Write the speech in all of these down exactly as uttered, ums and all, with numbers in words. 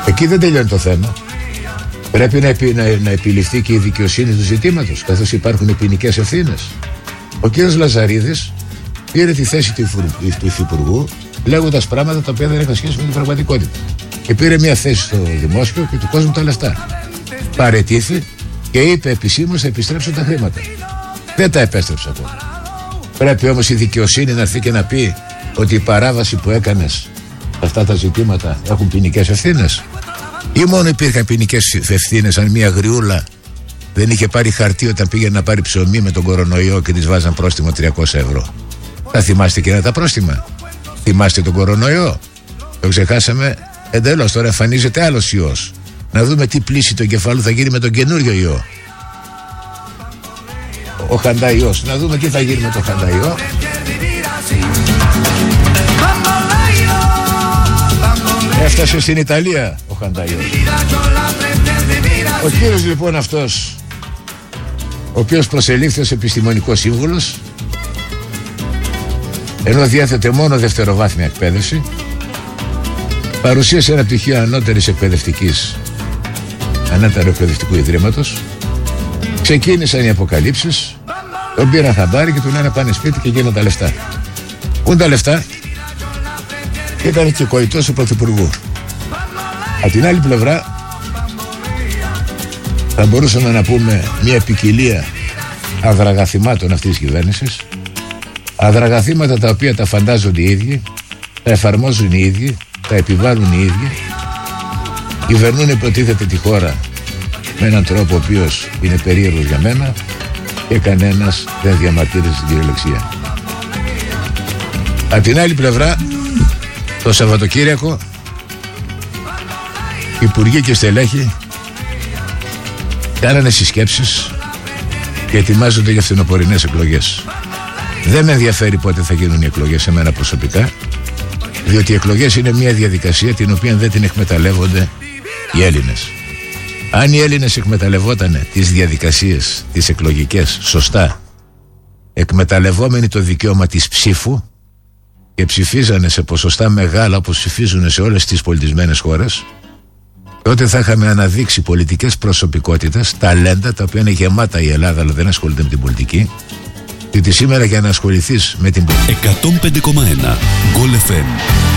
Εκεί δεν τελειώνει το θέμα. Πρέπει να, επι, να, να επιληφθεί και η δικαιοσύνη του ζητήματος, καθώς υπάρχουν ποινικές ευθύνες. Ο κύριος Λαζαρίδης πήρε τη θέση του, του υφυπουργού λέγοντας πράγματα τα οποία δεν είχαν σχέση με την πραγματικότητα. Και πήρε μια θέση στο δημόσιο και του κόσμου τα λεφτά. Παρετήθη και είπε επισήμως θα επιστρέψω τα χρήματα. Δεν τα επέστρεψε ακόμα. Πρέπει όμως η δικαιοσύνη να έρθει και να πει ότι η παράβαση που έκανες αυτά τα ζητήματα έχουν ποινικές ευθύνες. Ή μόνο υπήρχαν ποινικές ευθύνες αν μια γριούλα δεν είχε πάρει χαρτί όταν πήγε να πάρει ψωμί με τον κορονοϊό και της βάζαν πρόστιμο τριακόσια ευρώ. Θα θυμάστε και τα πρόστιμα. Θυμάστε τον κορονοϊό. Το ξεχάσαμε εντελώς. Τώρα εμφανίζεται άλλος ιός. Να δούμε τι πλήση του εγκεφάλου θα γίνει με τον καινούριο ιό. Ο χανταϊός. Να δούμε τι θα γίνει με τον χανταϊό. Έφτασε στην Ιταλία ο χανταϊός. Ο κύριος λοιπόν αυτός, ο οποίος προσελήφθη ως επιστημονικός σύμβουλος, ενώ διάθετε μόνο δευτεροβάθμια εκπαίδευση, παρουσίασε ένα πτυχίο ανώτερης εκπαιδευτικής, ανώτερου εκπαιδευτικού ιδρύματος. Ξεκίνησαν οι αποκαλύψεις, τον πήραν χαμπάρι και του λένε πάνε σπίτι και γίνουν τα λεφτά. Πού είναι τα λεφτά? Ήταν και κοητός του πρωθυπουργού. Από την άλλη πλευρά θα μπορούσαμε να πούμε μια ποικιλία αδραγαθημάτων αυτής της κυβέρνησης. Αδραγαθήματα τα οποία τα φαντάζονται οι ίδιοι, τα εφαρμόζουν οι ίδιοι, τα επιβάλλουν οι ίδιοι, κυβερνούν υποτίθεται τη χώρα με έναν τρόπο ο οποίος είναι περίεργος για μένα και κανένας δεν διαμαρτύρεται στην κυριολεξία. Απ' την άλλη πλευρά, το Σαββατοκύριακο υπουργοί και στελέχοι κάνανε συσκέψεις και ετοιμάζονται για φθινοπορεινές εκλογές. Δεν με ενδιαφέρει πότε θα γίνουν οι εκλογές εμένα προσωπικά, διότι οι εκλογές είναι μια διαδικασία την οποία δεν την εκμεταλλεύονται οι Έλληνες. Αν οι Έλληνες εκμεταλλευότανε τις διαδικασίες, τις εκλογικές, σωστά, εκμεταλλευόμενοι το δικαίωμα της ψήφου και ψηφίζανε σε ποσοστά μεγάλα όπως ψηφίζουν σε όλες τις πολιτισμένες χώρες, τότε θα είχαμε αναδείξει πολιτικές προσωπικότητες, ταλέντα τα οποία είναι γεμάτα η Ελλάδα αλλά δεν ασχολείται με την πολιτική. Διότι σήμερα για να ασχοληθείς με την πολιτική. εκατόν πέντε κόμμα ένα Γκολ εφ εμ.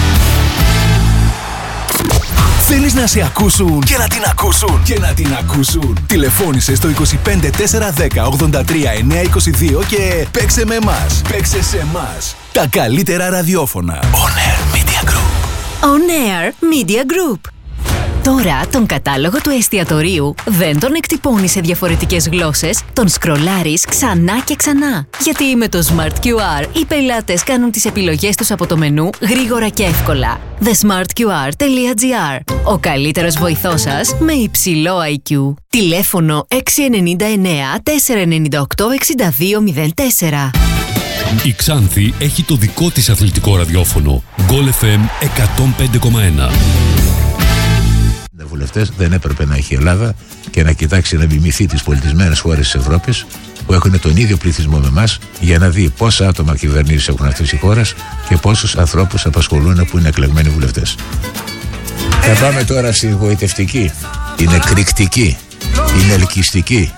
Θέλεις να σε ακούσουν και να την ακούσουν και να την ακούσουν. Τηλεφώνησε στο είκοσι πέντε τετρακόσια δέκα ογδόντα τρία εννιακόσια είκοσι δύο και παίξε με εμάς. Παίξε σε εμάς. Τα καλύτερα ραδιόφωνα. On Air Media Group. On Air Media Group. Τώρα τον κατάλογο του εστιατορίου δεν τον εκτυπώνεις σε διαφορετικές γλώσσες, τον σκρολάρεις ξανά και ξανά. Γιατί με το Smart κιου αρ οι πελάτες κάνουν τις επιλογές τους από το μενού γρήγορα και εύκολα. the smart q r dot g r. Ο καλύτερος βοηθός σας με υψηλό άι κιου. Τηλέφωνο έξι εννιά εννιά τέσσερα εννιά οκτώ εξήντα δύο μηδέν τέσσερα. Η Ξάνθη έχει το δικό της αθλητικό ραδιόφωνο. Γκολ εφ εμ εκατόν πέντε κόμμα ένα. Βουλευτές δεν έπρεπε να έχει η Ελλάδα και να κοιτάξει να μιμηθεί τις πολιτισμένες χώρες της Ευρώπης που έχουν τον ίδιο πληθυσμό με εμάς για να δει πόσα άτομα κυβερνήσεις έχουν αυτές οι χώρες και πόσους ανθρώπους απασχολούν που είναι εκλεγμένοι βουλευτές. Θα πάμε τώρα στη γοητευτική, την εκρηκτική, την ελκυστική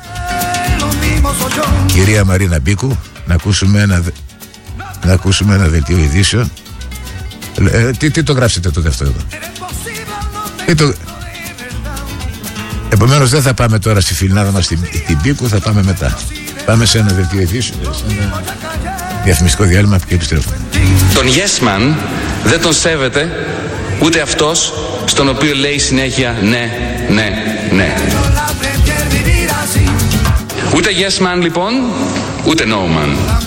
κυρία Μαρίνα Μπίκου, να ακούσουμε ένα, να ακούσουμε ένα δελτίο ειδήσεων. Ε, τι, τι το γράψετε το δεύτερο εδώ? Τι το... Επομένως δεν θα πάμε τώρα στη φιλινάδα μας την, την Πίκου, θα πάμε μετά. Πάμε σε ένα δελτίο ειδήσεων, σε ένα διαφημιστικό διάλειμμα και επιστρέφουμε. Τον Yes Man δεν τον σέβεται ούτε αυτός στον οποίο λέει συνέχεια ναι, ναι, ναι. Ούτε Yes Man λοιπόν, ούτε No Man.